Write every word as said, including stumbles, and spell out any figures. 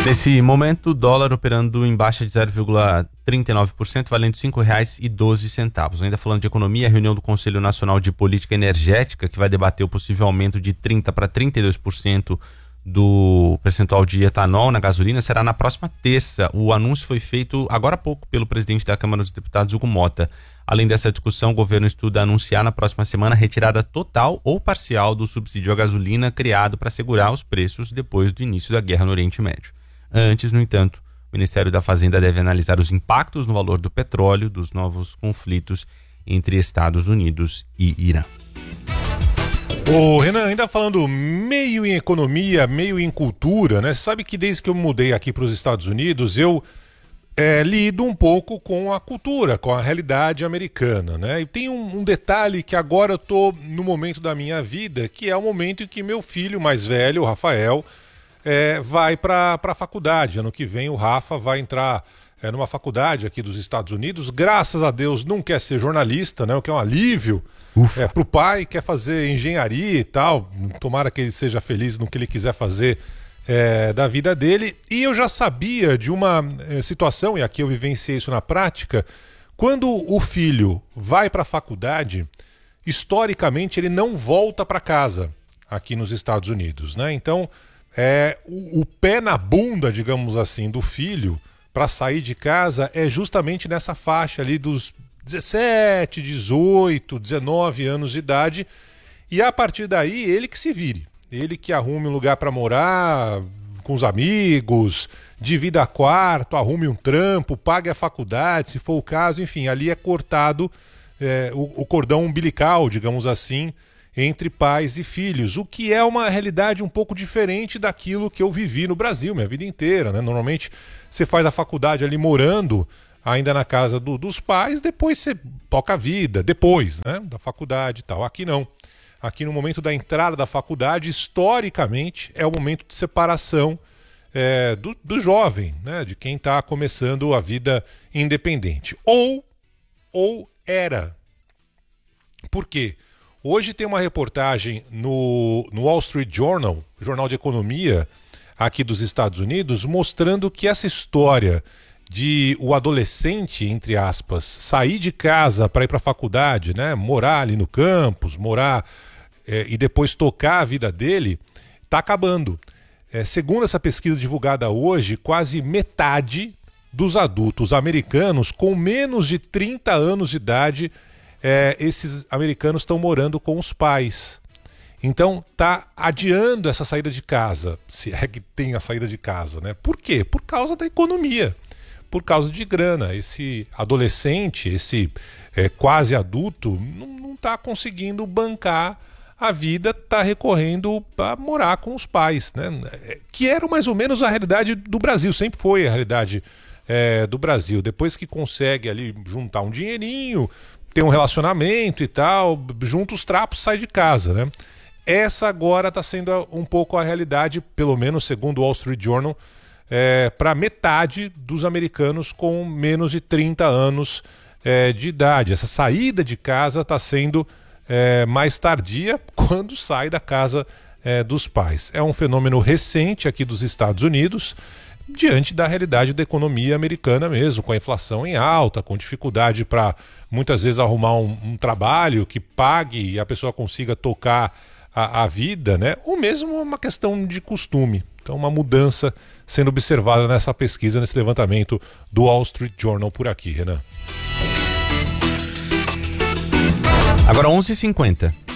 Nesse momento, o dólar operando em baixa de zero vírgula trinta e nove por cento, valendo cinco reais e doze centavos. Ainda falando de economia, a reunião do Conselho Nacional de Política Energética, que vai debater o possível aumento de trinta para trinta e dois por cento do percentual de etanol na gasolina, será na próxima terça. O anúncio foi feito agora há pouco pelo presidente da Câmara dos Deputados, Hugo Mota. Além dessa discussão, o governo estuda anunciar na próxima semana a retirada total ou parcial do subsídio à gasolina criado para segurar os preços depois do início da guerra no Oriente Médio. Antes, no entanto, o Ministério da Fazenda deve analisar os impactos no valor do petróleo dos novos conflitos entre Estados Unidos e Irã. Ô Renan, ainda falando meio em economia, meio em cultura, né? Você sabe que desde que eu mudei aqui para os Estados Unidos, eu é, lido um pouco com a cultura, com a realidade americana, né? E tem um, um detalhe que agora eu tô no momento da minha vida, que é o momento em que meu filho mais velho, o Rafael, É, vai para a faculdade. Ano que vem o Rafa vai entrar é, numa faculdade aqui dos Estados Unidos. Graças a Deus não quer ser jornalista, né? O que é um alívio é, para o pai, quer fazer engenharia e tal. Tomara que ele seja feliz no que ele quiser fazer é, da vida dele. E eu já sabia de uma é, situação, e aqui eu vivenciei isso na prática, quando o filho vai para a faculdade, historicamente ele não volta para casa aqui nos Estados Unidos, né? Então É, o, o pé na bunda, digamos assim, do filho para sair de casa é justamente nessa faixa ali dos dezessete, dezoito, dezenove anos de idade, e a partir daí ele que se vire, ele que arrume um lugar para morar com os amigos, divida quarto, arrume um trampo, pague a faculdade, se for o caso, enfim, ali é cortado é, o, o cordão umbilical, digamos assim, entre pais e filhos, o que é uma realidade um pouco diferente daquilo que eu vivi no Brasil minha vida inteira, né? Normalmente você faz a faculdade ali morando ainda na casa do, dos pais, depois você toca a vida, depois, né, da faculdade e tal. Aqui não. Aqui no momento da entrada da faculdade, historicamente, é o momento de separação é, do, do jovem, né, de quem está começando a vida independente. Ou, ou era. Por quê? Hoje tem uma reportagem no, no Wall Street Journal, jornal de economia aqui dos Estados Unidos, mostrando que essa história de o adolescente, entre aspas, sair de casa para ir para a faculdade, né, morar ali no campus, morar é, e depois tocar a vida dele, está acabando. É, segundo essa pesquisa divulgada hoje, quase metade dos adultos americanos com menos de trinta anos de idade, É, esses americanos estão morando com os pais. Então tá adiando essa saída de casa, se é que tem a saída de casa, né? Por quê? Por causa da economia, por causa de grana. Esse adolescente, esse é, quase adulto, não está conseguindo bancar a vida, está recorrendo a morar com os pais, né? Que era mais ou menos a realidade do Brasil, sempre foi a realidade é, do Brasil. Depois que consegue ali juntar um dinheirinho, tem um relacionamento e tal, junta os trapos, sai de casa, né? Essa agora está sendo um pouco a realidade, pelo menos segundo o Wall Street Journal, é, para metade dos americanos com menos de trinta anos é, de idade. Essa saída de casa está sendo é, mais tardia quando sai da casa é, dos pais. É um fenômeno recente aqui dos Estados Unidos, diante da realidade da economia americana mesmo, com a inflação em alta, com dificuldade para muitas vezes arrumar um, um trabalho que pague e a pessoa consiga tocar a, a vida, né? Ou mesmo uma questão de costume. Então, uma mudança sendo observada nessa pesquisa, nesse levantamento do Wall Street Journal por aqui, Renan. Agora onze e cinquenta.